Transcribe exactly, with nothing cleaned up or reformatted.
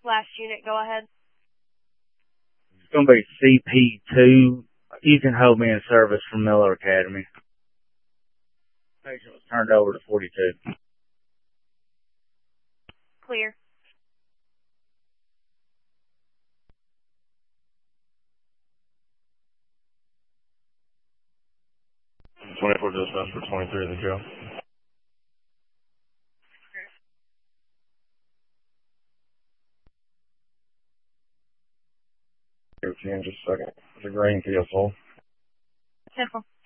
Last unit, go ahead. It's going to be C P two. You can hold me in service from Miller Academy. Patient was turned over to forty-two. Clear. twenty-four dispatch for twenty-three of the jail. Give it to you in just a second. It's a green P S O. Simple.